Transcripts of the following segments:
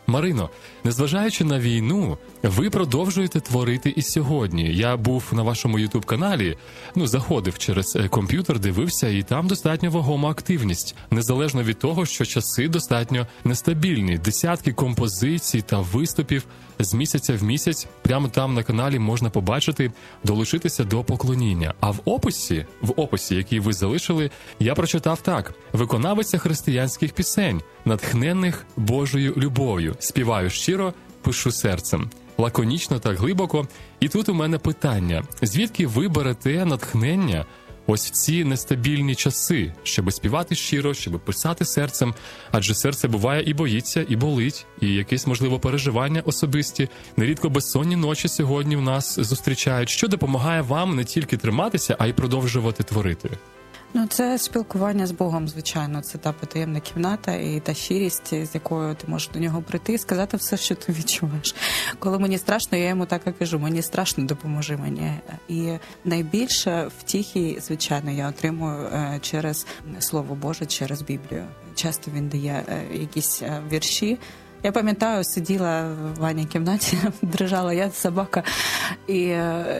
Марино, незважаючи на війну, ви продовжуєте творити і сьогодні. Я був на вашому YouTube-каналі, заходив через комп'ютер, дивився, і там достатньо вагома активність. Незалежно від того, що часи достатньо нестабільні. Десятки композицій та виступів з місяця в місяць прямо там на каналі можна побачити, долучитися до поклоніння. А в описі, який ви залишили, я прочитав так: виконавиця християнських пісень, натхненних Божою любов'ю. Співаю щиро, пишу серцем. Лаконічно та глибоко. І тут у мене питання: звідки ви берете натхнення ось в ці нестабільні часи, щоб співати щиро, щоб писати серцем? Адже серце буває і боїться, і болить, і якісь, можливо, переживання особисті. Нерідко безсонні ночі сьогодні в нас зустрічають. Що допомагає вам не тільки триматися, а й продовжувати творити? Це спілкування з Богом, звичайно. Це та потаємна кімната і та щирість, з якою ти можеш до нього прийти і сказати все, що ти відчуваєш. Коли мені страшно, я йому так і кажу: мені страшно, допоможи мені. І найбільше втіхи, звичайно, я отримую через Слово Боже, через Біблію. Часто він дає якісь вірші. Я пам'ятаю, сиділа в ванній кімнаті, дрижала я, собака, і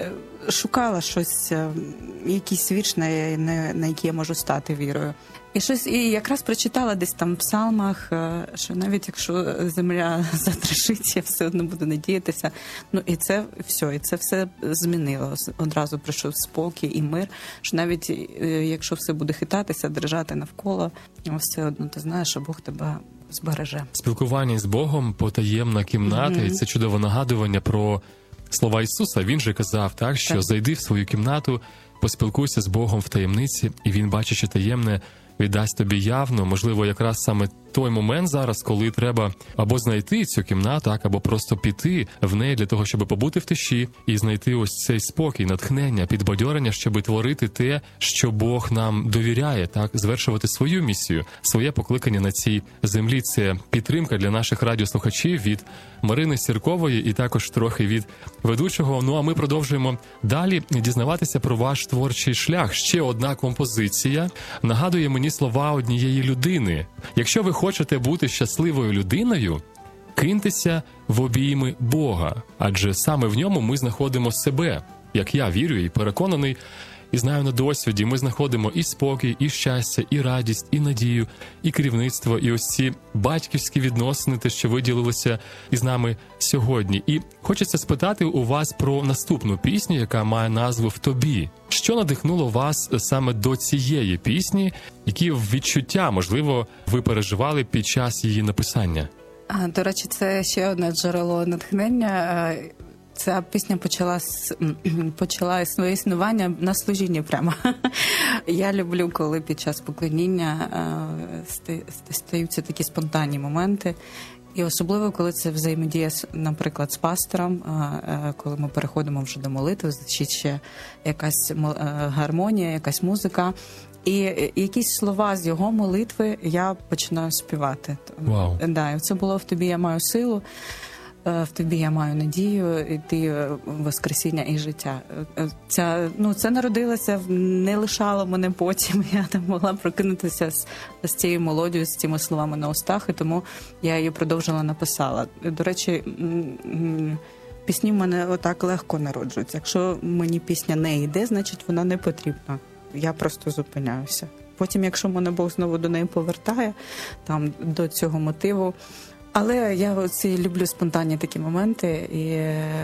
шукала щось, якийсь вірш, на який я можу стати вірою. І якраз прочитала десь там в псалмах, що навіть якщо земля затрішить, я все одно буду надіятися. І це все змінило. Одразу прийшов спокій і мир, що навіть якщо все буде хитатися, дрижати навколо, все одно ти знаєш, що Бог тебе збереже. Спілкування з Богом, потаємна кімната, і це чудове нагадування про слова Ісуса. Він же казав, що зайди в свою кімнату, поспілкуйся з Богом в таємниці, і Він, бачачи таємне, віддасть тобі явно. Можливо, якраз саме той момент зараз, коли треба або знайти цю кімнату, або просто піти в неї для того, щоб побути в тиші і знайти ось цей спокій, натхнення, підбадьорення, щоб творити те, що Бог нам довіряє, звершувати свою місію, своє покликання на цій землі. Це підтримка для наших радіослухачів від Марини Сіркової і також трохи від ведучого. А ми продовжуємо далі дізнаватися про ваш творчий шлях. Ще одна композиція нагадує мені слова однієї людини. Якщо ви хочете бути щасливою людиною, киньтеся в обійми Бога, адже саме в ньому ми знаходимо себе. Як я вірю і переконаний, і знаю на досвіді, ми знаходимо і спокій, і щастя, і радість, і надію, і керівництво, і ось ці батьківські відносини, те, що ви ділилися із нами сьогодні. І хочеться спитати у вас про наступну пісню, яка має назву «В тобі». Що надихнуло вас саме до цієї пісні? Які відчуття, можливо, ви переживали під час її написання? До речі, це ще одне джерело натхнення. Ця пісня почала своє існування на служінні прямо. Я люблю, коли під час поклоніння стаються такі спонтанні моменти. І особливо, коли це взаємодія, наприклад, з пастором, коли ми переходимо вже до молитви, чи ще якась гармонія, якась музика. І якісь слова з його молитви я починаю співати. Вау. Це було «В тобі я маю силу», «В тобі я маю надію», і «Ти воскресіння і життя». Це народилося, не лишало мене потім. Я там могла прокинутися з цією мелодією, з цими словами на устах, і тому я її продовжила написала. До речі, пісні в мене отак легко народжуються. Якщо мені пісня не йде, значить вона не потрібна. Я просто зупиняюся. Потім, якщо мене Бог знову до неї повертає, там, до цього мотиву. Але я люблю спонтанні такі моменти, і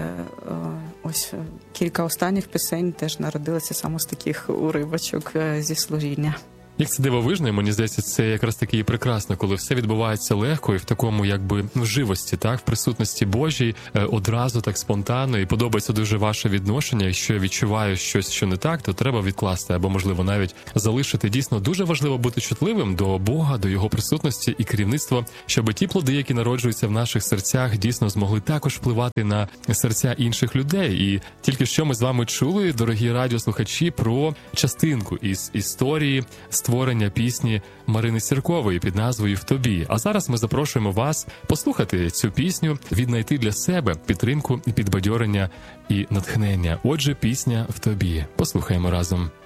ось кілька останніх пісень теж народилися саме з таких уривочок зі служіння. Як це дивовижно, і мені здається, це якраз таки і прекрасно, коли все відбувається легко і в такому, в живості, в присутності Божій, одразу так спонтанно, і подобається дуже ваше відношення. Якщо я відчуваю щось, що не так, то треба відкласти, або, можливо, навіть залишити. Дійсно, дуже важливо бути чутливим до Бога, до Його присутності і керівництва, щоб ті плоди, які народжуються в наших серцях, дійсно змогли також впливати на серця інших людей. І тільки що ми з вами чули, дорогі радіослухачі, про частинку із історії створення пісні Марини Сіркової під назвою «В тобі». А зараз ми запрошуємо вас послухати цю пісню, віднайти для себе підтримку, підбадьорення і натхнення. Отже, пісня «В тобі». Послухаємо разом.